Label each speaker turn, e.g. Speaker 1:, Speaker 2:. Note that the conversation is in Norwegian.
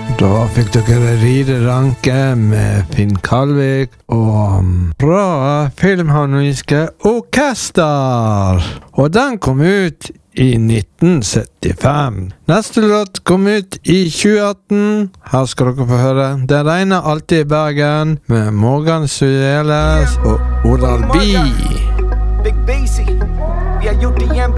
Speaker 1: Da fikk dere Rideranke med Finn Kalvik og bra filmharmoniske orkester. Og den kom ut i 1975. Neste låt kom ut i 2018. Her skal dere få høre Det regner alltid i Bergen med Morgan Sueles og Oral B.
Speaker 2: Big Beasy, vi har gjort det igjen,